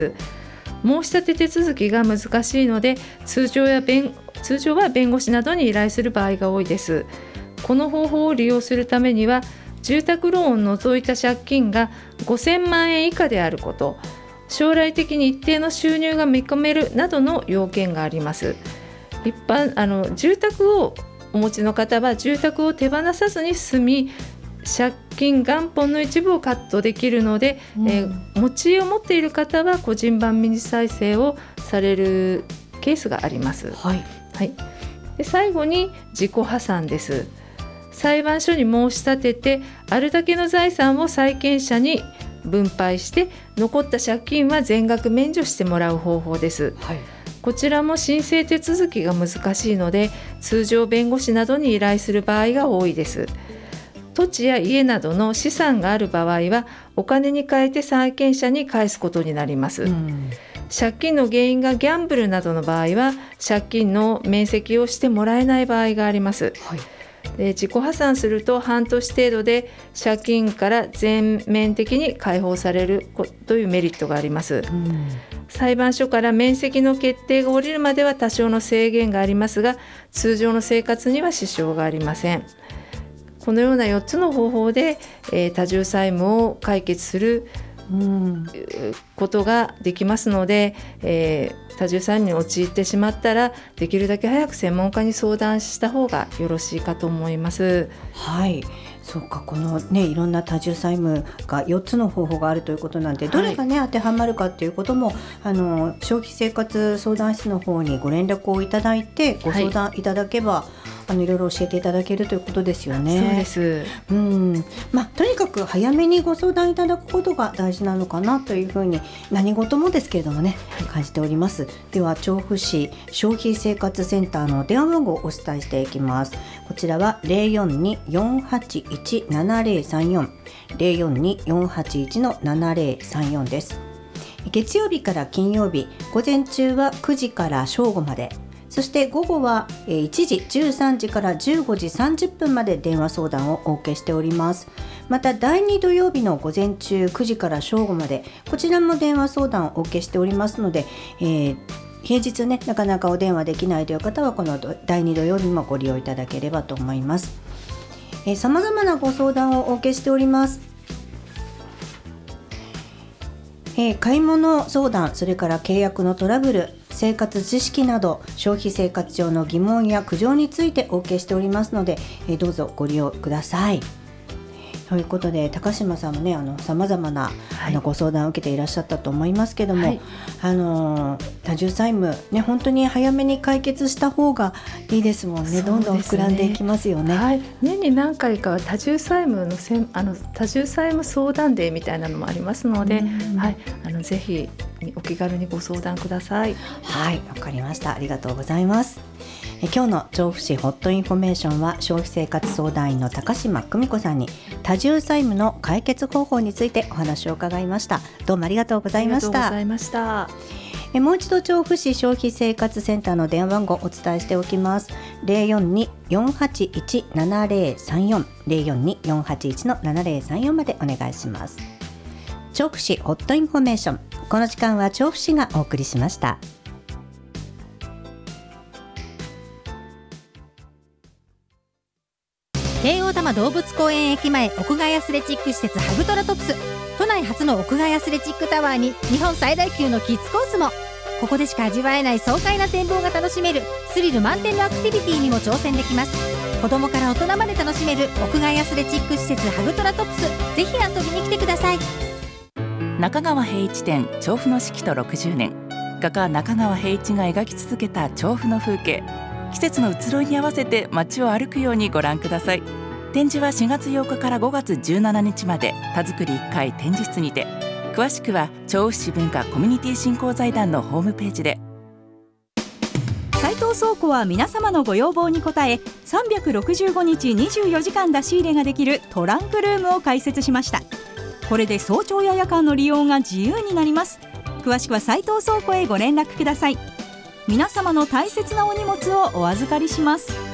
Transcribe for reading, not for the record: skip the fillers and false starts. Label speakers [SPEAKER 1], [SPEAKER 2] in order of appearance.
[SPEAKER 1] 申し立て手続きが難しいので、通常は弁護士などに依頼する場合が多いです。この方法を利用するためには、住宅ローンを除いた借金が5000万円以下であること、将来的に一定の収入が見込めるなどの要件があります。住宅をお持ちの方は、住宅を手放さずに済み、借金元本の一部をカットできるので、持ち家を持っている方は個人番民事再生をされるケースがあります。で、最後に自己破産です。裁判所に申し立てて、あるだけの財産を債権者に分配して、残った借金は全額免除してもらう方法です。こちらも申請手続きが難しいので、通常弁護士などに依頼する場合が多いです。土地や家などの資産がある場合は、お金に換えて債権者に返すことになります。借金の原因がギャンブルなどの場合は、借金の免責をしてもらえない場合があります。で、自己破産すると半年程度で借金から全面的に解放されるというメリットがあります。裁判所から免責の決定が下りるまでは多少の制限がありますが、通常の生活には支障がありません。このような4つの方法で、多重債務を解決することができますので、多重債務に陥ってしまったら、できるだけ早く専門家に相談した方がよろしいかと思います。
[SPEAKER 2] そうか、このいろんな多重債務が4つの方法があるということなんで、どれが当てはまるかということも、消費生活相談室の方にご連絡をいただいてご相談いただけば、いろいろ教えていただけるということですよね。
[SPEAKER 1] そうです。
[SPEAKER 2] とにかく早めにご相談いただくことが大事なのかなというふうに、何事もですけれどもね、感じております。では、調布市消費生活センターの電話番号をお伝えしていきます。こちらは 042-481-7034 042-481-7034 です。月曜日から金曜日、午前中は9時から正午まで、そして午後は1時、13時から15時30分まで電話相談をお受けしております。また第2土曜日の午前中9時から正午まで、こちらも電話相談をお受けしておりますので、平日ね、なかなかお電話できないという方は、この第2土曜日もご利用いただければと思います。様々なご相談をお受けしております。買い物相談、それから契約のトラブル、生活知識など消費生活上の疑問や苦情についてお受けしておりますので、どうぞご利用ください。ということで、高島さんもね、様々なご相談を受けていらっしゃったと思いますけども、多重債務ね、本当に早めに解決した方がいいですもんね。どんどん膨らんでいきますよね。
[SPEAKER 1] 年に何回かは多重債務の多重債務相談デーみたいなのもありますので、ぜひお気軽にご相談ください。
[SPEAKER 2] わかりました。ありがとうございます。今日の調布市ホットインフォメーションは、消費生活相談員の高島久美子さんに多重債務の解決方法についてお話を伺いました。どうもありがとうございました。もう一度、調布市消費生活センターの電話番号をお伝えしておきます。 042-481-7034 042-481-7034 までお願いします。調布市ホットインフォメーション、この時間は調布市がお送りしました。
[SPEAKER 3] 京王多摩動物公園駅前屋外アスレチック施設ハグトラトプス、都内初の屋外アスレチックタワーに日本最大級のキッズコースも。ここでしか味わえない爽快な展望が楽しめるスリル満点のアクティビティにも挑戦できます。子供から大人まで楽しめる屋外アスレチック施設ハグトラトプス、ぜひ遊びに来てください。
[SPEAKER 4] 中川平一展調布の四季と60年、画家中川平一が描き続けた調布の風景、季節の移ろいに合わせて街を歩くようにご覧ください。展示は4月8日から5月17日まで田作り1階展示室にて、詳しくは調布市文化コミュニティ振興財団のホームページで。
[SPEAKER 5] 斉藤倉庫は皆様のご要望に応え、365日24時間出し入れができるトランクルームを開設しました。これで早朝や夜間の利用が自由になります。詳しくは斉藤倉庫へご連絡ください。皆様の大切なお荷物をお預かりします。